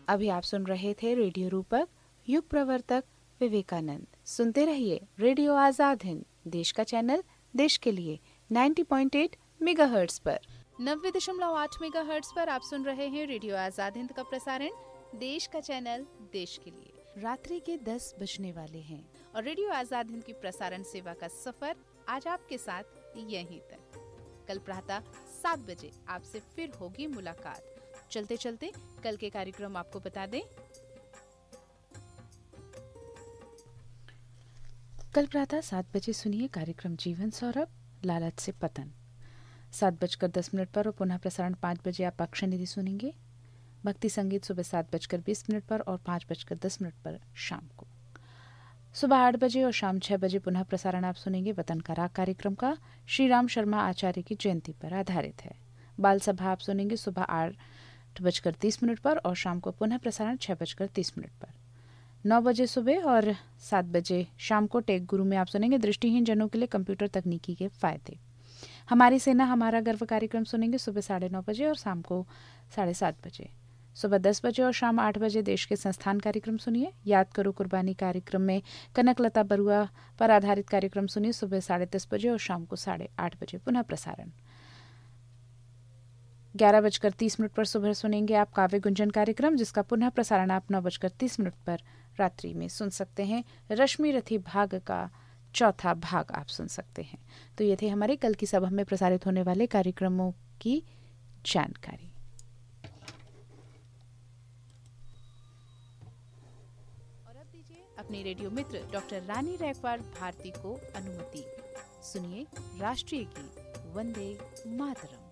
अभी आप सुन रहे थे रेडियो रूपक, युग प्रवर्तक विवेकानंद। सुनते रहिए रेडियो आजाद हिंद, देश का चैनल, देश के लिए 90.8 मेगाहर्ट्ज पर। 90.8 मेगाहर्ट्ज पर आप सुन रहे हैं रेडियो आजाद हिंद का प्रसारण, देश का चैनल, देश के लिए। रात्रि के 10 बजने वाले हैं और रेडियो आजाद हिंद की प्रसारण सेवा का सफर आज आपके साथ यहीं तक। कल प्रातः 7 बजे आपसे फिर होगी मुलाकात। चलते चलते कल के कार्यक्रम आपको बता दें। कल प्रातः 7 बजे सुनिए कार्यक्रम जीवन सौरभ, लालच से पतन। 7:10 पर और पुनः प्रसारण 5 बजे आप अक्षय निधि सुनेंगे। भक्ति संगीत सुबह 7:20 पर और 5:10 पर शाम को। सुबह 8 बजे और शाम 6 बजे पुनः प्रसारण आप सुनेंगे वतन का राग कार्यक्रम का, श्री राम शर्मा आचार्य की जयंती पर आधारित है। बाल सभा आप सुनेंगे सुबह 8:30 पर और शाम को पुनः प्रसारण 6:30 पर। 9 बजे सुबह और 7 बजे शाम को टेक गुरु में आप सुनेंगे दृष्टिहीन जनों के लिए कंप्यूटर तकनीकी के फायदे। हमारी सेना हमारा गर्व कार्यक्रम सुनेंगे सुबह 9:30 बजे और शाम को 7:30 बजे। सुबह 10 बजे और शाम 8 बजे देश के संस्थान कार्यक्रम सुनिए। याद करो कुर्बानी कार्यक्रम में कनकलता बरुआ पर आधारित कार्यक्रम सुनिए सुबह 10:30 बजे और शाम को 8:30 बजे पुनः प्रसारण। 11:30 पर सुबह सुनेंगे आप काव्य गुंजन कार्यक्रम, जिसका पुनः प्रसारण आप 9:30 पर रात्रि में सुन सकते हैं। रश्मि रथी भाग का चौथा भाग आप सुन सकते हैं। तो ये थे हमारे कल की सभा में प्रसारित होने वाले कार्यक्रमों की जानकारी। और अब दीजिए अपने रेडियो मित्र डॉक्टर रानी रैकवार भारती को अनुमति। सुनिए राष्ट्रीय गीत वंदे मातरम।